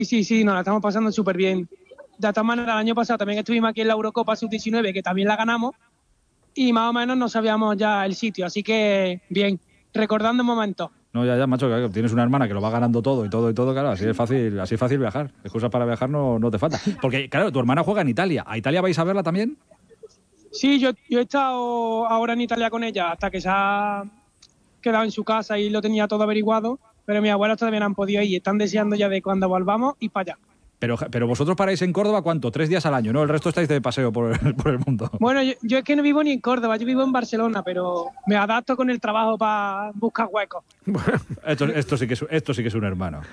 Sí, nos la estamos pasando súper bien. De todas maneras, el año pasado también estuvimos aquí en la Eurocopa Sub-19, que también la ganamos, y más o menos no sabíamos ya el sitio, así que bien, recordando momentos. No, ya, macho, claro, tienes una hermana que lo va ganando todo, claro, así es fácil viajar. Excusas para viajar no te falta. Porque, claro, tu hermana juega en Italia. ¿A Italia vais a verla también? Sí, yo he estado ahora en Italia con ella, hasta que se ha quedado en su casa y lo tenía todo averiguado, pero mis abuelos todavía no han podido ir y están deseando ya de cuando volvamos ir para allá. Pero vosotros paráis en Córdoba, ¿cuánto? 3 días al año, ¿no? El resto estáis de paseo por el mundo. Bueno, yo es que no vivo ni en Córdoba, yo vivo en Barcelona, pero me adapto con el trabajo para buscar huecos. Esto sí que es un hermano.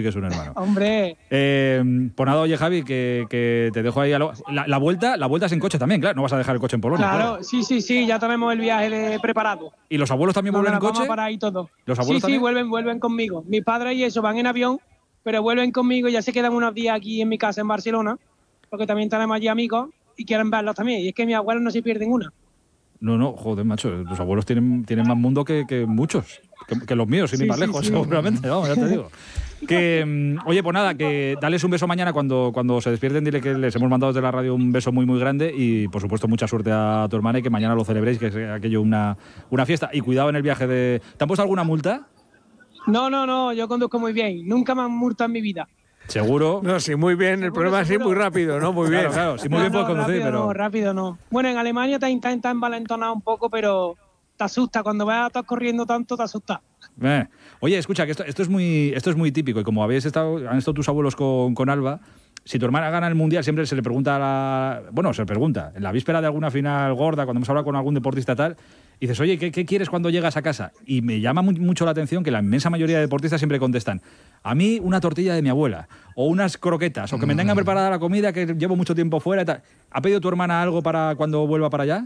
Hombre. Pues nada, oye, Javi, que te dejo ahí. La vuelta es en coche también, claro. No vas a dejar el coche en Polonia. Claro. Sí, ya tenemos el viaje preparado. ¿Y los abuelos también vuelven en coche? Vamos a parar ahí todo. ¿Los abuelos también? Sí, vuelven conmigo. Mis padres y eso van en avión, pero vuelven conmigo y ya se quedan unos días aquí en mi casa en Barcelona, porque también tenemos allí amigos y quieren verlos también. Y es que mis abuelos no se pierden una. No, joder, macho, los abuelos tienen más mundo que muchos, que los míos, sin ir más lejos, seguramente, vamos, ya te digo. Oye, pues nada, que dales un beso mañana cuando se despierten, dile que les hemos mandado desde la radio un beso muy, muy grande y, por supuesto, mucha suerte a tu hermana y que mañana lo celebréis, que sea aquello una fiesta. Y cuidado en el viaje de... ¿Te han puesto alguna multa? No, yo conduzco muy bien, nunca me han multado en mi vida. ¿Seguro? No, sí, muy bien. El problema es ir muy rápido, ¿no? Muy bien. Claro, sí, muy bien puedes conducir, pero... Rápido no. Bueno, en Alemania te intenta envalentonar un poco, pero te asusta. Cuando vas a estar corriendo tanto, te asusta. Oye, escucha, que esto es muy típico. Y como han estado tus abuelos con Alba, si tu hermana gana el Mundial, siempre se le pregunta en la víspera de alguna final gorda, cuando hemos hablado con algún deportista tal, y dices, oye, ¿qué quieres cuando llegas a casa? Y me llama mucho la atención que la inmensa mayoría de deportistas siempre contestan, a mí una tortilla de mi abuela, o unas croquetas, o que me tengan preparada la comida, que llevo mucho tiempo fuera y tal. ¿Ha pedido tu hermana algo para cuando vuelva para allá?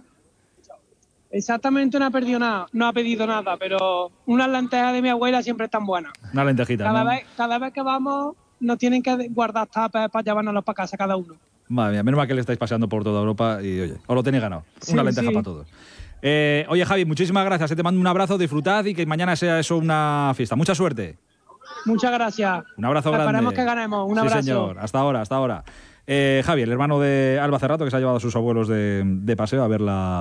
Exactamente, no ha pedido nada, pero unas lentejas de mi abuela siempre están buenas. Una lentejita, Cada vez que vamos, nos tienen que guardar tapas para llevárnoslos para casa cada uno. Madre mía, menos mal que le estáis paseando por toda Europa y, oye, os lo tenéis ganado. Una lenteja para todos. Oye, Javi, muchísimas gracias. Te mando un abrazo, disfrutad y que mañana sea eso una fiesta. Mucha suerte. Muchas gracias. Un abrazo grande. Esperemos que ganemos. Un abrazo. Sí, señor. Hasta ahora. Javi, el hermano de Alba Cerrato, que se ha llevado a sus abuelos de paseo a ver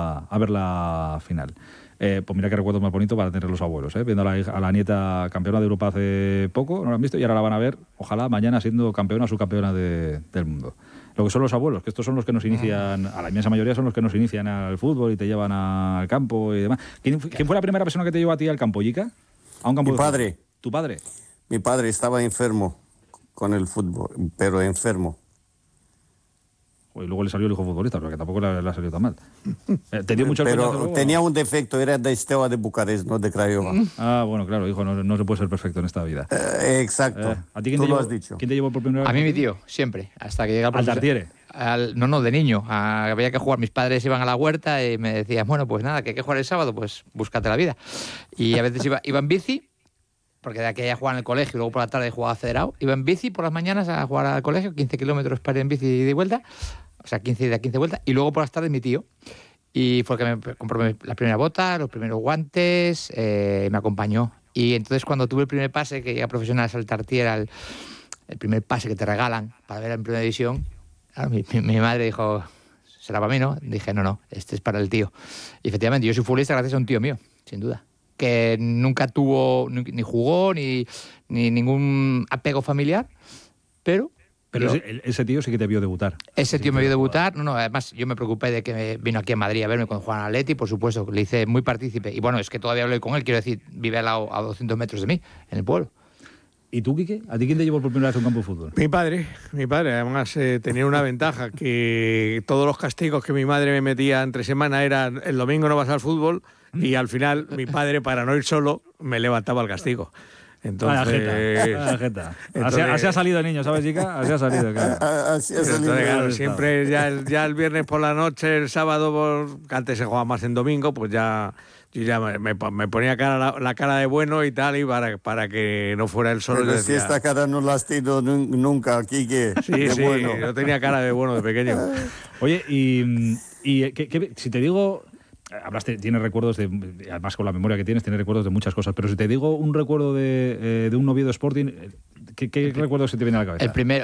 la final. Pues mira qué recuerdo más bonito para tener los abuelos, viendo a la nieta campeona de Europa hace poco, no la han visto y ahora la van a ver, ojalá mañana siendo campeona o subcampeona del mundo. Lo que son los abuelos, que estos son los que nos inician, a la inmensa mayoría son los que nos inician al fútbol y te llevan al campo y demás. ¿Quién fue la primera persona que te llevó a ti al campo, Yica? ¿A un campo? Mi padre. ¿Tu padre? Mi padre estaba enfermo con el fútbol, pero enfermo. Y luego le salió el hijo futbolista, pero que tampoco le ha salido tan mal. ¿Te dio mucho el coñazo luego? Tenía un defecto, era de Steaua de Bucarest, no de Craiova. Bueno, claro, hijo, no se puede ser perfecto en esta vida. Exacto. ¿A ti Tú lo has dicho. ¿Quién te llevó por primera vez? A mí mi tío, siempre, hasta que llega ¿Al Tartiere? No, de niño. Había que jugar, mis padres iban a la huerta y me decían, bueno, pues nada, que hay que jugar el sábado, pues búscate la vida. Y a veces iba en bici, porque de aquella jugaba en el colegio y luego por la tarde jugaba federado. Iba en bici por las mañanas a jugar al colegio, 15 kilómetros para ir en bici y de vuelta. O sea, 15 vueltas. Y luego por las tardes mi tío. Y fue el que me compró la primera bota, los primeros guantes, me acompañó. Y entonces cuando tuve el primer pase, que llega profesional al Tartiere, el primer pase que te regalan para ver en primera división, claro, mi madre dijo, será para mí, ¿no? Dije, no, este es para el tío. Y efectivamente, yo soy futbolista gracias a un tío mío, sin duda. Que nunca tuvo, ni jugó, ni ningún apego familiar, pero ese tío sí que te vio debutar. Ese tío me vio debutar. Además yo me preocupé de que vino aquí a Madrid a verme cuando jugaba en Atleti, por supuesto, le hice muy partícipe. Y bueno, es que todavía hablo con él, quiero decir, vive al lado, a 200 metros de mí, en el pueblo. ¿Y tú, Quique? ¿A ti quién te llevó por primera vez a un campo de fútbol? Mi padre. Además, tenía una ventaja, que todos los castigos que mi madre me metía entre semana eran el domingo no vas al fútbol y al final mi padre, para no ir solo, me levantaba el castigo. Entonces, así ha salido, niño, ¿sabes, chica? Así ha salido, claro. Así ha salido. Entonces, claro, siempre ya el viernes por la noche, el sábado, que antes se jugaba más en domingo, pues yo ya me ponía la cara de bueno y tal, y para que no fuera el solo. Pero si esta cara no la has tenido nunca, Quique. Sí, bueno. Yo tenía cara de bueno de pequeño. Oye, y si te digo... tienes recuerdos además con la memoria que tienes recuerdos de muchas cosas, pero si te digo un recuerdo de un Oviedo Sporting, ¿qué recuerdo se te viene a la cabeza? El primero,